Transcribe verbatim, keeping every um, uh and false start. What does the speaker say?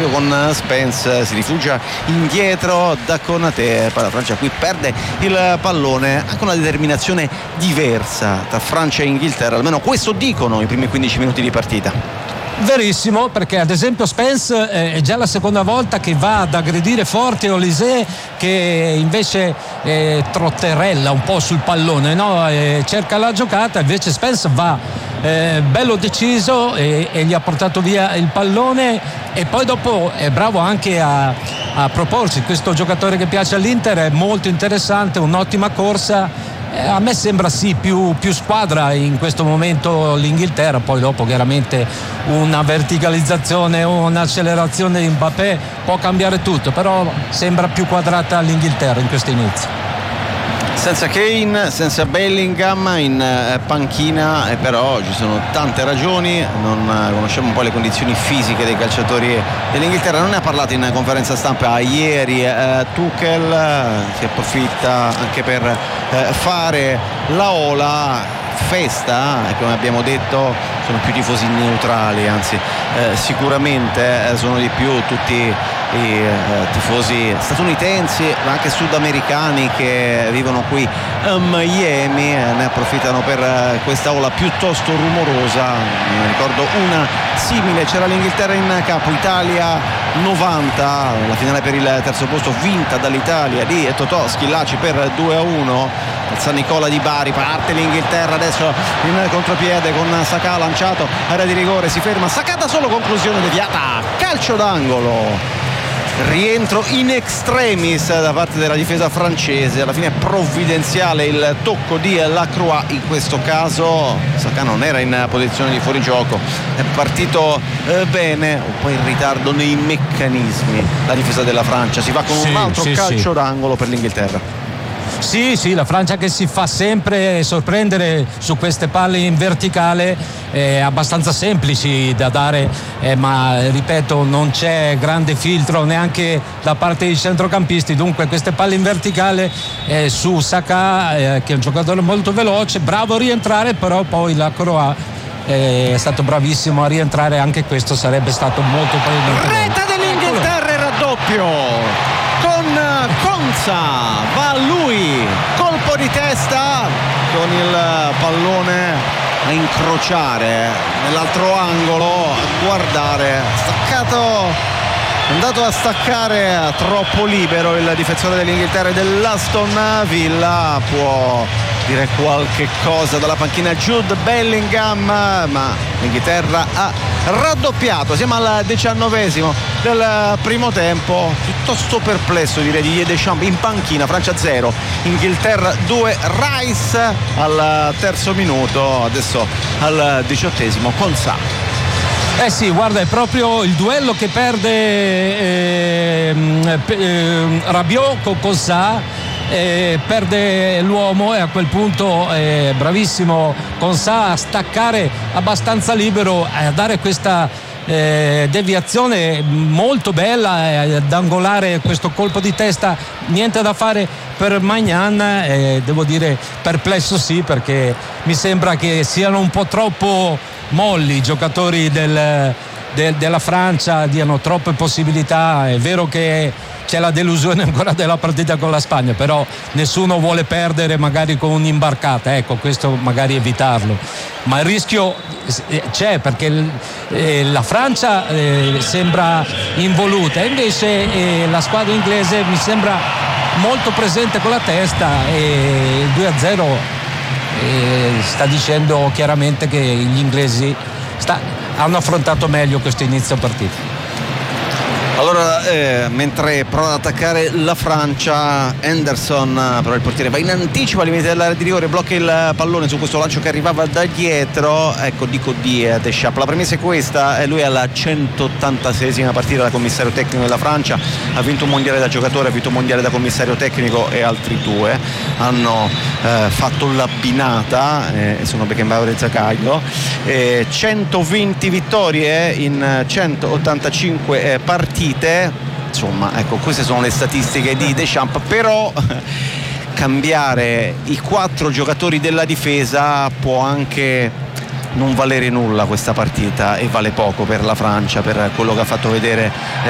scambio con Spence, si rifugia indietro da Konaté, poi la Francia qui perde il pallone, anche una determinazione diversa tra Francia e Inghilterra, almeno questo dicono i primi quindici minuti di partita. Verissimo, perché ad esempio Spence eh, è già la seconda volta che va ad aggredire forte Olise, che invece eh, trotterella un po' sul pallone, no? eh, cerca la giocata, invece Spence va eh, bello deciso e, e gli ha portato via il pallone, e poi dopo è bravo anche a, a proporsi. Questo giocatore che piace all'Inter è molto interessante, un'ottima corsa. Eh, a me sembra sì più, più squadra in questo momento l'Inghilterra, poi dopo chiaramente una verticalizzazione o un'accelerazione di Mbappé può cambiare tutto, però sembra più quadrata l'Inghilterra in questo inizio. Senza Kane, senza Bellingham in eh, panchina, eh, però ci sono tante ragioni, non eh, conosciamo un po' le condizioni fisiche dei calciatori dell'Inghilterra, non ne ha parlato in conferenza stampa ieri eh, Tuchel, eh, si approfitta anche per eh, fare la ola, festa, e come abbiamo detto sono più tifosi neutrali, anzi eh, sicuramente eh, sono di più tutti i eh, tifosi statunitensi ma anche sudamericani che vivono qui a Miami, eh, ne approfittano per eh, questa ola piuttosto rumorosa. Mi ricordo una simile, c'era l'Inghilterra in campo, Italia novanta, la finale per il terzo posto vinta dall'Italia di Totò Schillaci per due a uno al San Nicola di Bari. Parte l'Inghilterra adesso in contropiede con Saka lanciato, area di rigore, si ferma Saka da solo, conclusione deviata, calcio d'angolo. Rientro in extremis da parte della difesa francese, alla fine provvidenziale il tocco di Lacroix, in questo caso Saka non era in posizione di fuorigioco, è partito eh, bene, un po' in ritardo nei meccanismi la difesa della Francia, si va con sì, un altro sì, calcio sì. d'angolo per l'Inghilterra. Sì, sì, la Francia che si fa sempre sorprendere su queste palle in verticale, eh, abbastanza semplici da dare, eh, ma ripeto non c'è grande filtro neanche da parte dei centrocampisti, dunque queste palle in verticale eh, su Saka, eh, che è un giocatore molto veloce, bravo a rientrare, però poi la Croa eh, è stato bravissimo a rientrare, anche questo sarebbe stato molto probabilmente. Rete dell'Inghilterra, il raddoppio con Konsa, va lui, colpo di testa con il pallone a incrociare nell'altro angolo, a guardare, staccato, è andato a staccare troppo libero il difensore dell'Inghilterra e dell'Aston Villa. Può dire qualche cosa dalla panchina Jude Bellingham, ma l'Inghilterra ha raddoppiato. Siamo al diciannovesimo del primo tempo, piuttosto perplesso direi di Deschamps in panchina. Francia zero, Inghilterra due, Rice al terzo minuto, adesso al diciottesimo con Sa. Eh sì, guarda, è proprio il duello che perde eh, eh, Rabiot con Konsa. Eh, perde l'uomo e a quel punto eh, bravissimo Konsa a staccare abbastanza libero, a dare questa eh, deviazione molto bella, eh, ad angolare questo colpo di testa. Niente da fare per Maignan, eh, devo dire perplesso sì, perché mi sembra che siano un po' troppo molli i giocatori del, del, della Francia, diano troppe possibilità. È vero che c'è la delusione ancora della partita con la Spagna, però nessuno vuole perdere magari con un'imbarcata, ecco, questo magari evitarlo, ma il rischio c'è, perché eh, la Francia eh, sembra involuta, invece eh, la squadra inglese mi sembra molto presente con la testa, e il due a zero eh, sta dicendo chiaramente che gli inglesi sta, hanno affrontato meglio questo inizio partita. Allora, eh, mentre prova ad attaccare la Francia, Henderson, però il portiere va in anticipo al limite dell'area di rigore, blocca il pallone su questo lancio che arrivava da dietro. Ecco, dico di Deschamps. La premessa è questa, lui è alla centottantaseiesima partita da commissario tecnico della Francia, ha vinto un mondiale da giocatore, ha vinto un mondiale da commissario tecnico, e altri due hanno eh, fatto la binata, e eh, sono Beckenbauer e Zacaglio. Eh, centoventi vittorie in centottantacinque eh, partite. Insomma, ecco, queste sono le statistiche di Deschamps, però cambiare i quattro giocatori della difesa può anche non valere nulla questa partita, e vale poco per la Francia, per quello che ha fatto vedere